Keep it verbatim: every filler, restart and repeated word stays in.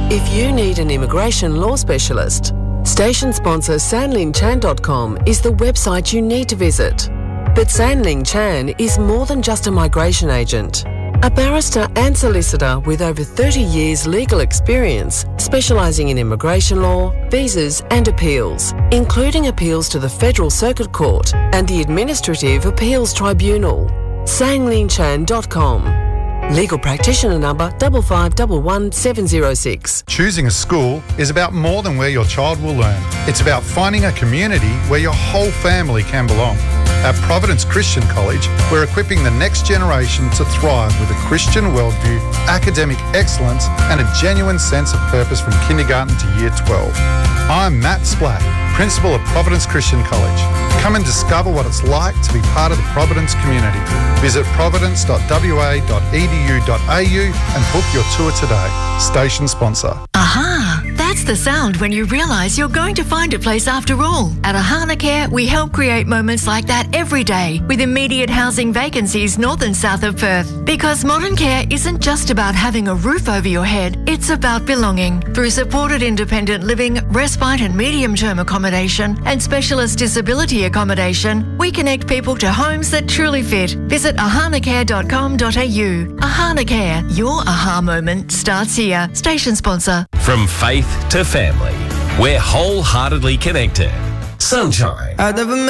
If you need an immigration law specialist, station sponsor sanlin chan dot com is the website you need to visit. But Sanling Chan is more than just a migration agent. A barrister and solicitor with over thirty years legal experience, specialising in immigration law, visas and appeals, including appeals to the Federal Circuit Court and the Administrative Appeals Tribunal. sanlin chan dot com. Legal practitioner number five five one one seven zero six. Choosing a school is about more than where your child will learn. It's about finding a community where your whole family can belong. At Providence Christian College, we're equipping the next generation to thrive with a Christian worldview, academic excellence and a genuine sense of purpose from kindergarten to year twelve. I'm Matt Splatt, Principal of Providence Christian College. Come and discover what it's like to be part of the Providence community. Visit providence dot w a dot e d u dot a u and book your tour today. Station sponsor. Aha! That's the sound when you realise you're going to find a place after all. At Ahana Care, we help create moments like that every day with immediate housing vacancies north and south of Perth. Because modern care isn't just about having a roof over your head, it's about belonging. Through supported independent living, respite and medium-term accommodation and specialist disability accommodation, we connect people to homes that truly fit. Visit ahana care dot com dot a u. Ahana Care, your aha moment starts here. Station sponsor. From faith to family, we're wholeheartedly connected. Sunshine. I never